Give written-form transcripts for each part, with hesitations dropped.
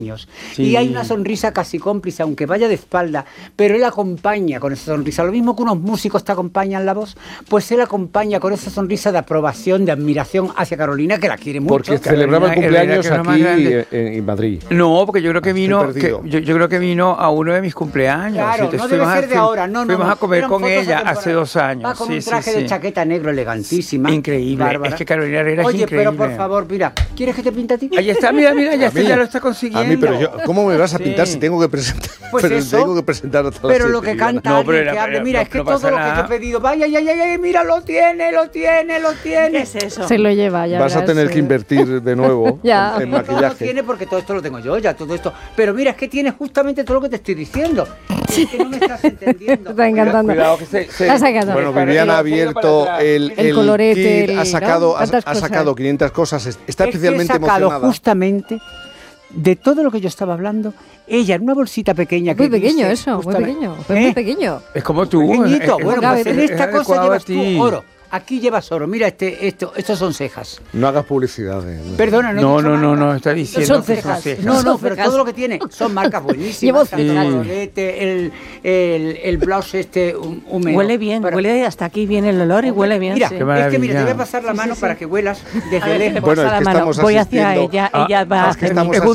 Sí. Y hay una sonrisa casi cómplice, aunque vaya de espalda, pero él acompaña con esa sonrisa. Lo mismo que unos músicos te acompañan la voz, pues él acompaña con esa sonrisa de aprobación, de admiración hacia Carolina, que la quiere mucho. Porque celebraba el cumpleaños aquí en Madrid. No, porque yo creo que vino, yo creo que vino a uno de mis cumpleaños. Claro, no debe ser de ahora. Fuimos a comer con ella hace 2 años. Va con un traje de chaqueta negro elegantísima. Increíble. Bárbara. Es que Carolina Herrera es increíble. Oye, pero por favor, mira, ¿quieres que te pinte a ti? Ahí está, mira, ya lo está consiguiendo. A mí, pero yo, ¿cómo me vas a pintar si tengo que presentar? Pues pero eso, tengo que presentar a todas. Pero lo que canta alguien que hable, mira, es que todo lo que te he pedido, vaya, mira, lo tiene. ¿Qué es eso? Se lo lleva, ya vas a tener que invertir de nuevo en maquillaje. No lo tiene porque todo esto lo tengo yo, ya todo esto. Pero mira, es que tiene justamente todo lo que te estoy diciendo. Es que no me estás entendiendo. Está encantando. Cuidado que Bueno, Viviana ha abierto el colorete, kit, ha sacado 500 cosas, está especialmente emocionada. He sacado justamente de todo lo que yo estaba hablando, ella en una bolsita pequeña. Muy pequeño eso, muy pequeño. Muy pequeño. Es como tú. Pequeñito. Bueno, pues en esta cosa llevas tú oro. Aquí llevas oro. Mira, estos son cejas. No hagas publicidad. Perdona, no, está diciendo son cejas. No, pero todo lo que tiene son marcas buenísimas. El blouse húmedo. Huele bien, huele hasta aquí bien el olor y huele bien. Mira, es que mira, te voy a pasar la mano para que huelas desde lejos. Bueno, es que estamos voy hacia ella va a hacer.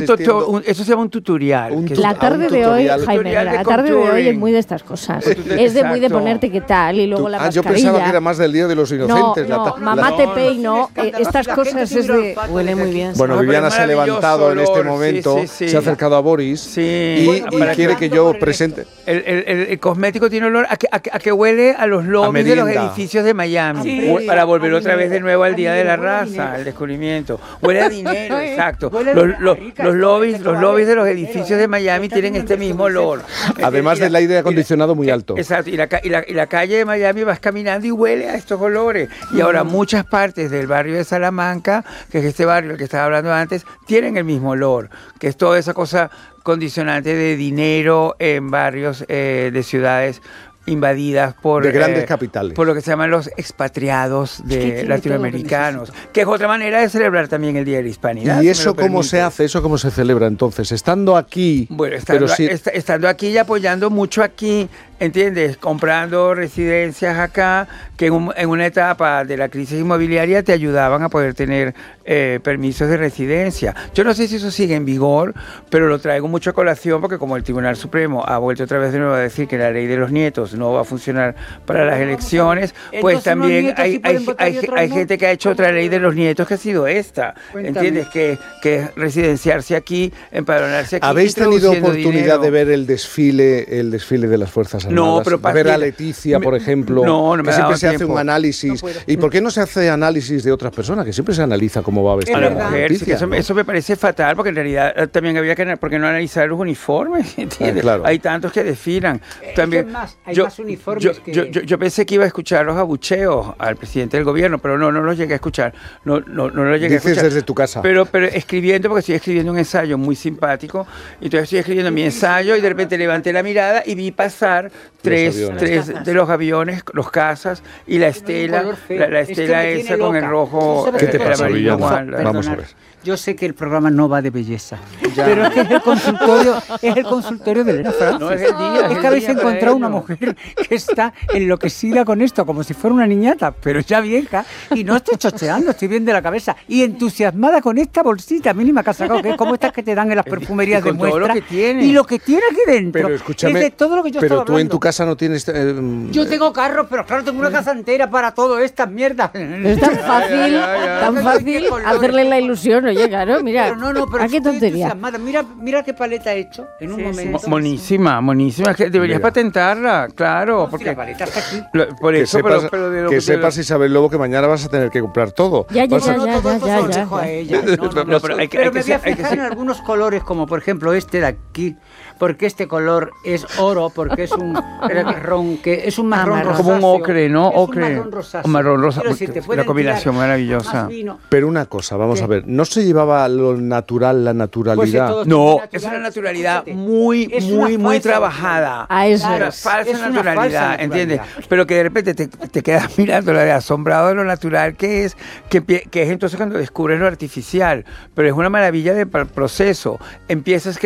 Eso se llama un tutorial. La tarde de hoy, Jaime, la tarde de hoy es muy de estas cosas. Es de muy de ponerte qué tal y luego la mascarilla. Yo pensaba que era más del día de los inocentes. Mamá te peino, estas cosas es de... Huele muy bien. Bueno, Viviana se ha levantado en este momento, se ha acercado a Boris y quiere que yo presente. El cosmético tiene olor a que huele a los lobbies de los edificios de Miami, para volver otra vez de nuevo al Día de la Raza, al descubrimiento. Huele a dinero, exacto. Los lobbies de los edificios de Miami tienen este mismo olor. Además del aire acondicionado muy alto. Exacto, y la calle de Miami vas caminando y huele a estos olores. Y ahora muchas partes del barrio de Salamanca, que es este barrio del que estaba hablando antes, tienen el mismo olor, que es toda esa cosa condicionante de dinero en barrios de ciudades invadidas por de grandes capitales, por lo que se llaman los expatriados latinoamericanos, que es otra manera de celebrar también el Día de la Hispanidad. ¿Y eso cómo se hace? ¿Eso cómo se celebra entonces? Estando aquí, bueno, estando aquí y apoyando mucho aquí, ¿entiendes? Comprando residencias acá, que en una etapa de la crisis inmobiliaria te ayudaban a poder tener permisos de residencia. Yo no sé si eso sigue en vigor, pero lo traigo mucho a colación porque como el Tribunal Supremo ha vuelto otra vez de nuevo a decir que la ley de los nietos no va a funcionar para las elecciones, pues también hay gente que ha hecho otra ley de los nietos que ha sido esta. ¿Entiendes? Que es residenciarse aquí, empadronarse aquí. ¿Habéis tenido oportunidad de ver el desfile de las Fuerzas Armadas? No, pero a ver a Leticia, por ejemplo, que siempre se hace un análisis. ¿Y por qué no se hace análisis de otras personas? Que siempre se analiza cómo va a vestir a la mujer. Sí, eso me parece fatal, porque en realidad también había que, ¿por qué no analizar los uniformes? ¿Entiendes? Claro. Hay tantos que desfilan. También, hay más uniformes yo pensé que iba a escuchar los abucheos al presidente del gobierno, pero no los llegué a escuchar. No los llegué a escuchar. Desde tu casa. Pero escribiendo, porque estoy escribiendo un ensayo muy simpático, y entonces estoy escribiendo mi ensayo y de repente levanté la mirada y vi pasar tres de los aviones, los cazas y la estela, la estela esa con el rojo. ¿Qué te pasa, Viviana? Vamos a ver. Yo sé que el programa no va de belleza, pero es que es el consultorio de Elena Francis. No es el día. Es que habéis encontrado una mujer que está enloquecida con esto, como si fuera una niñata, pero ya vieja, y no estoy chocheando, estoy bien de la cabeza, y entusiasmada con esta bolsita mínima que ha sacado, que es como estas que te dan en las perfumerías de muestra, todo lo que tiene. Y lo que tiene aquí dentro, pero escúchame, es de todo lo que yo estaba hablando. Pero tú en tu casa no tienes... Yo tengo carros, pero claro, tengo una casa entera para todo estas mierdas. Es tan fácil hacerle la ilusión, oye, claro, mira, pero ¿a qué tontería? Mira qué paleta he hecho en un momento. Monísima, que deberías patentarla, claro. No, porque la paleta está aquí. Por eso, que sepas, Isabel Lobo, que mañana vas a tener que comprar todo. Ya. Pero me voy a fijar en algunos colores, como por ejemplo este de aquí, porque este color es oro, porque es un marrón, que es un marrón rosáceo. Como un ocre, ¿no? Ocre. Un marrón rosáceo. Un marrón rosáceo. La combinación maravillosa. Pero una cosa, vamos a ver, no se llevaba lo natural, la naturalidad? Pues no, es una naturalidad muy trabajada. Es una falsa naturalidad, ¿entiendes? Pero que de repente te quedas mirando asombrado de lo natural que es entonces cuando descubres lo artificial. Pero es una maravilla de proceso. Empiezas